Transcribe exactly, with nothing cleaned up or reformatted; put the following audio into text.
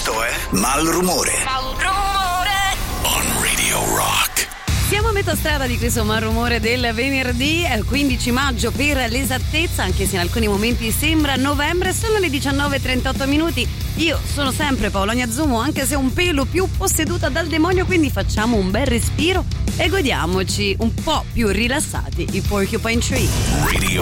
Questo è Malrumore. Malrumore On Radio Rock. Siamo a metà strada di questo Malrumore del venerdì quindici maggio per l'esattezza, anche se in alcuni momenti sembra novembre. Sono le diciannove e trentotto minuti. Io sono sempre Paolonia Zumo, anche se un pelo più posseduta dal demonio, quindi facciamo un bel respiro e godiamoci un po' più rilassati i Porcupine Tree. Radio